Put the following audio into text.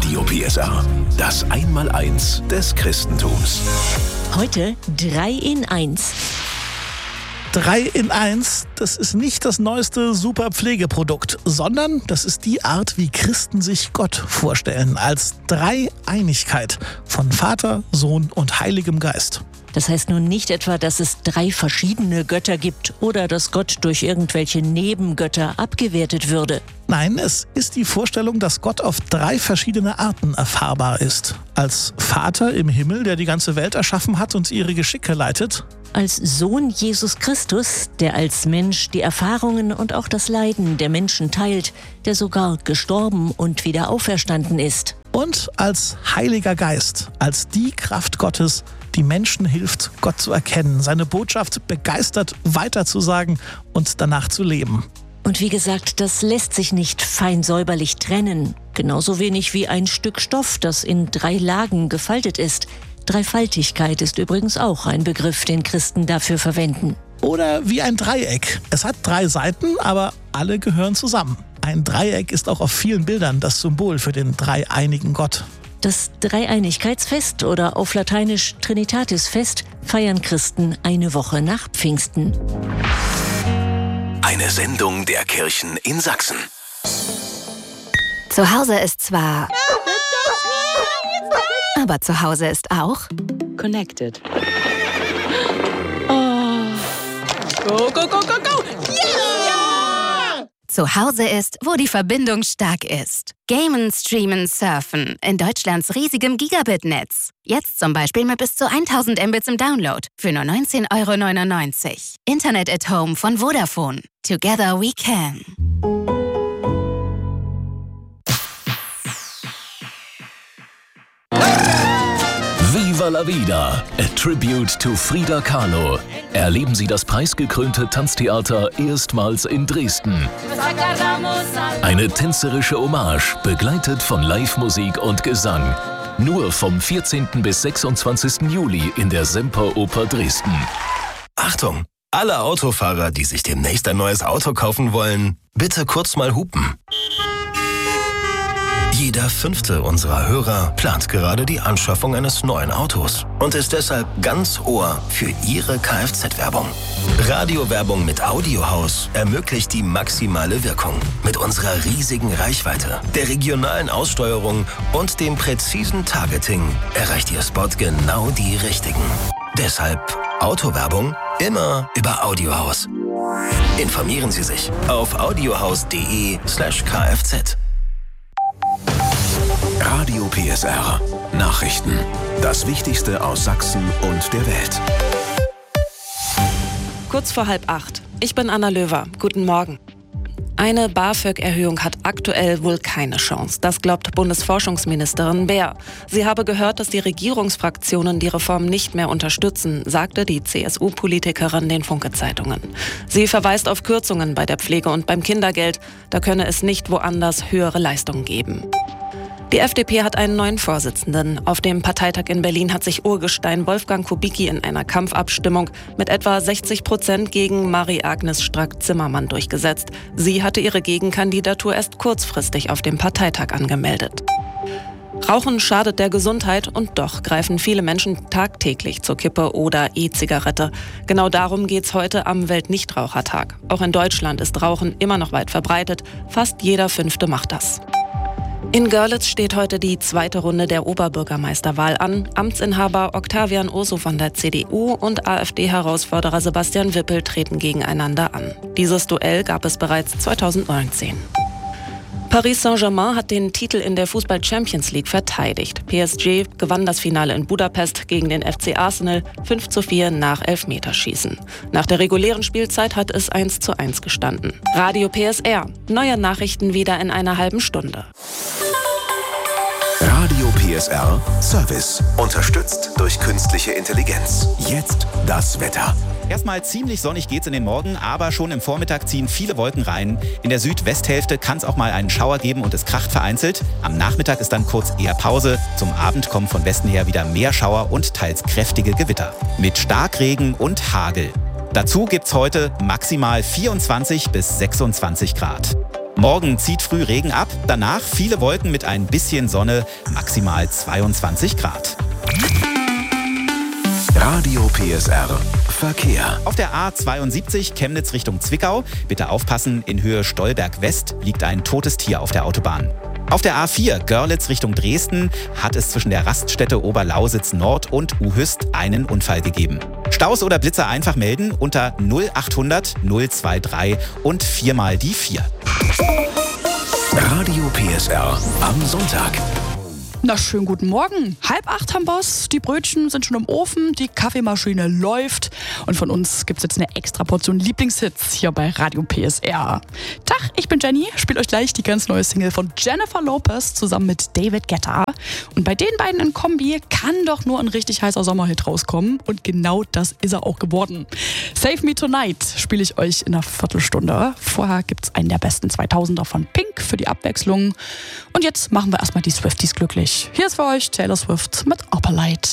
Radio PSR. Das Einmaleins des Christentums. Heute 3 in 1. 3 in 1, das ist nicht das neueste Superpflegeprodukt, sondern das ist die Art, wie Christen sich Gott vorstellen, als Dreieinigkeit von Vater, Sohn und Heiligem Geist. Das heißt nun nicht etwa, dass es 3 verschiedene Götter gibt oder dass Gott durch irgendwelche Nebengötter abgewertet würde. Nein, es ist die Vorstellung, dass Gott auf 3 verschiedene Arten erfahrbar ist. Als Vater im Himmel, der die ganze Welt erschaffen hat und ihre Geschicke leitet. Als Sohn Jesus Christus, der als Mensch die Erfahrungen und auch das Leiden der Menschen teilt, der sogar gestorben und wieder auferstanden ist. Und als Heiliger Geist, als die Kraft Gottes, die Menschen hilft, Gott zu erkennen, seine Botschaft begeistert weiterzusagen und danach zu leben. Und wie gesagt, das lässt sich nicht fein säuberlich trennen. Genauso wenig wie ein Stück Stoff, das in 3 Lagen gefaltet ist. Dreifaltigkeit ist übrigens auch ein Begriff, den Christen dafür verwenden. Oder wie ein Dreieck. Es hat 3 Seiten, aber alle gehören zusammen. Ein Dreieck ist auch auf vielen Bildern das Symbol für den dreieinigen Gott. Das Dreieinigkeitsfest oder auf Lateinisch Trinitatisfest feiern Christen eine Woche nach Pfingsten. Eine Sendung der Kirchen in Sachsen. Zu Hause ist zwar... aber zu Hause ist auch... Connected. Oh. Go, go, go, go, go! Yeah! Zu Hause ist, wo die Verbindung stark ist. Gamen, streamen, surfen in Deutschlands riesigem Gigabit-Netz. Jetzt zum Beispiel mit bis zu 1000 Mbits im Download für nur 19,99 €. Internet at Home von Vodafone. Together we can. Viva la Vida, a tribute to Frida Kahlo. Erleben Sie das preisgekrönte Tanztheater erstmals in Dresden. Eine tänzerische Hommage, begleitet von Live-Musik und Gesang. Nur vom 14. bis 26. Juli in der Semperoper Dresden. Achtung! Alle Autofahrer, die sich demnächst ein neues Auto kaufen wollen, bitte kurz mal hupen. Jeder 5. unserer Hörer plant gerade die Anschaffung eines neuen Autos und ist deshalb ganz Ohr für Ihre Kfz-Werbung. Radiowerbung mit Audiohaus ermöglicht die maximale Wirkung. Mit unserer riesigen Reichweite, der regionalen Aussteuerung und dem präzisen Targeting erreicht Ihr Spot genau die Richtigen. Deshalb Autowerbung immer über Audiohaus. Informieren Sie sich auf audiohaus.de/kfz. Radio PSR. Nachrichten. Das Wichtigste aus Sachsen und der Welt. Kurz vor 7:30. Ich bin Anna Löwer. Guten Morgen. Eine BAföG-Erhöhung hat aktuell wohl keine Chance. Das glaubt Bundesforschungsministerin Baer. Sie habe gehört, dass die Regierungsfraktionen die Reform nicht mehr unterstützen, sagte die CSU-Politikerin den Funke-Zeitungen. Sie verweist auf Kürzungen bei der Pflege und beim Kindergeld. Da könne es nicht woanders höhere Leistungen geben. Die FDP hat einen neuen Vorsitzenden. Auf dem Parteitag in Berlin hat sich Urgestein Wolfgang Kubicki in einer Kampfabstimmung mit etwa 60% gegen Marie-Agnes Strack-Zimmermann durchgesetzt. Sie hatte ihre Gegenkandidatur erst kurzfristig auf dem Parteitag angemeldet. Rauchen schadet der Gesundheit und doch greifen viele Menschen tagtäglich zur Kippe oder E-Zigarette. Genau darum geht's heute am Weltnichtrauchertag. Auch in Deutschland ist Rauchen immer noch weit verbreitet. Fast jeder 5. macht das. In Görlitz steht heute die 2. Runde der Oberbürgermeisterwahl an. Amtsinhaber Octavian Urso von der CDU und AfD-Herausforderer Sebastian Wippel treten gegeneinander an. Dieses Duell gab es bereits 2019. Paris Saint-Germain hat den Titel in der Fußball-Champions League verteidigt. PSG gewann das Finale in Budapest gegen den FC Arsenal 5:4 nach Elfmeterschießen. Nach der regulären Spielzeit hat es 1:1 gestanden. Radio PSR. Neue Nachrichten wieder in einer halben Stunde. Radio PSR Service. Unterstützt durch künstliche Intelligenz. Jetzt das Wetter. Erstmal ziemlich sonnig geht's in den Morgen, aber schon im Vormittag ziehen viele Wolken rein. In der Südwesthälfte kann es auch mal einen Schauer geben und es kracht vereinzelt. Am Nachmittag ist dann kurz eher Pause. Zum Abend kommen von Westen her wieder mehr Schauer und teils kräftige Gewitter. Mit Starkregen und Hagel. Dazu gibt's heute maximal 24 bis 26 Grad. Morgen zieht früh Regen ab, danach viele Wolken mit ein bisschen Sonne, maximal 22 Grad. Radio PSR Verkehr. Auf der A72 Chemnitz Richtung Zwickau. Bitte aufpassen, in Höhe Stolberg West liegt ein totes Tier auf der Autobahn. Auf der A4 Görlitz Richtung Dresden hat es zwischen der Raststätte Oberlausitz Nord und Uhüst einen Unfall gegeben. Staus oder Blitzer einfach melden unter 0800 023 und 4 mal die 4. Radio PSR am Sonntag. Na, schönen guten Morgen. 7:30 haben wir's. Die Brötchen sind schon im Ofen, die Kaffeemaschine läuft. Und von uns gibt's jetzt eine extra Portion Lieblingshits hier bei Radio PSR. Tag, ich bin Jenny, spiele euch gleich die ganz neue Single von Jennifer Lopez zusammen mit David Guetta. Und bei den beiden in Kombi kann doch nur ein richtig heißer Sommerhit rauskommen. Und genau das ist er auch geworden. Save Me Tonight spiele ich euch in einer Viertelstunde. Vorher gibt's einen der besten 2000er von Pink für die Abwechslung. Und jetzt machen wir erstmal die Swifties glücklich. Hier ist für euch Taylor Swift mit Upper Light.